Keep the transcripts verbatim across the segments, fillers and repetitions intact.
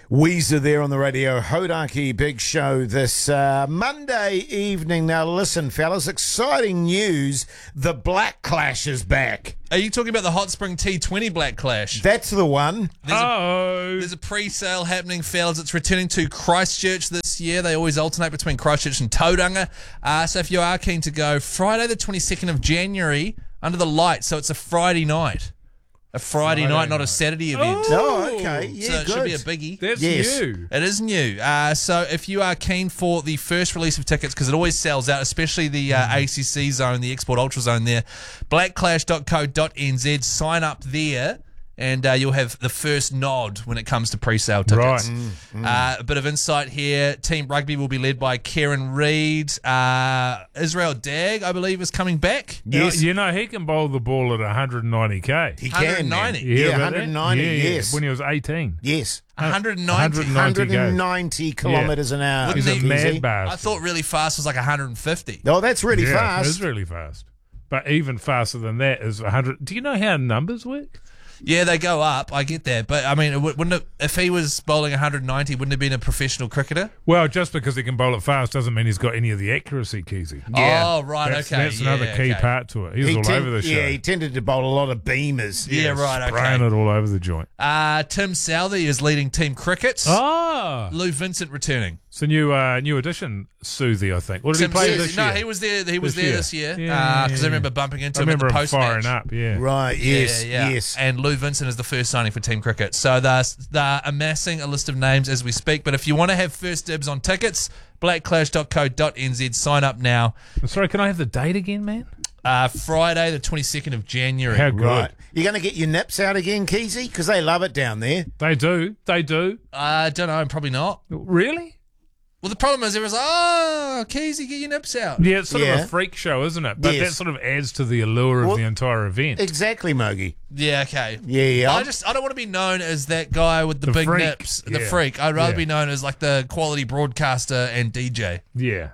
Weezer there on the radio. Hodaki Big Show this uh, Monday evening. Now listen, fellas, exciting news. The Black Clash is back. Are you talking about the Hot Spring T twenty Black Clash? That's the one. There's oh. A, there's a pre-sale happening, fellas. It's returning to Christchurch this year. They always alternate between Christchurch and Tauranga. Uh, so if you are keen to go, Friday the twenty-second of January, under the lights. So it's a Friday night. A Friday, Friday night, not night. a Saturday event. Oh, okay. Yeah, so it good. should be a biggie. That's Yes. new. It is new. Uh, so if you are keen for the first release of tickets, because it always sells out, especially the uh, A C C zone, the Export Ultra zone there, black clash dot co dot n z. Sign up there, and uh, you'll have the first nod when it comes to pre-sale tickets. Right. Uh, a bit of insight here. Team Rugby will be led by Kieran Reid. Uh, Israel Dag, I believe, is coming back. Yes. You know, you know, he can bowl the ball at one ninety k. He can, man. one ninety. Yeah, about that? one ninety, Yeah, yeah, yes. When he was eighteen. Yes. one ninety. one ninety. one ninety kilometres an hour. He's a Wouldn't he- mad Easy. bastard. I thought really fast was like one fifty. Oh, that's really yeah, fast. It is really fast. But even faster than that is one hundred. Do you know how numbers work? Yeah, they go up. I get that, but I mean, it wou- wouldn't it, if he was bowling one ninety, wouldn't it have been a professional cricketer? Well, just because he can bowl it fast doesn't mean he's got any of the accuracy, Keezy. Yeah. Oh, right, That's, okay. that's yeah, another key okay. part to it. He was He all ten- over the show. Yeah, he tended to bowl a lot of beamers. Yeah, right, Spraying okay. it all over the joint. Uh, Tim Southey is leading Team Cricket. Ah, Lou Vincent returning. it's a new uh, new addition, Susie, I think. What did Tim he play Southey- this no, year? he was there. He was This there year. this year because Yeah, uh, yeah, I remember bumping into I him remember at the him post firing match. up, yeah. Right, yes, yeah, yeah. yes. And Lou Vincent is the first signing for Team Cricket. So they're, they're amassing a list of names as we speak. But if you want to have first dibs on tickets, black clash dot co dot n z. Sign up now. Sorry, can I have the date again, man? Uh, Friday, the twenty-second of January. How good. Right. You're going to get your nips out again, Keezy? Because they love it down there. They do. They do. I don't know. Probably not. Really? Well, the problem is everyone's like, oh, Keezy, get your nips out. Yeah, it's sort Yeah. of a freak show, isn't it? But Yes. that sort of adds to the allure of Well, the entire event. Exactly, Mogi. Yeah, okay. Yeah, yeah. I just I don't want to be known as that guy with the, The big freak. nips, the Yeah. freak. I'd rather Yeah. be known as like the quality broadcaster and D J. Yeah.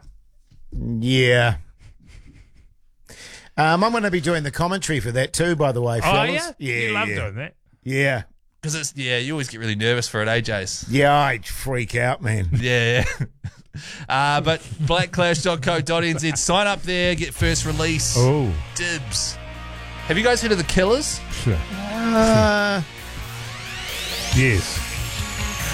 Yeah. Um, I'm going to be doing the commentary for that too, by the way, Oh, fellas. yeah? Yeah, You love yeah. doing that. Yeah. Because it's yeah, you always get really nervous for it, A Js. Yeah, I freak out, man. Yeah, yeah. Uh, but black clash dot co dot n z. Sign up there, get first release. Oh. Dibs. Have you guys heard of the Killers? Sure. Uh, Yes.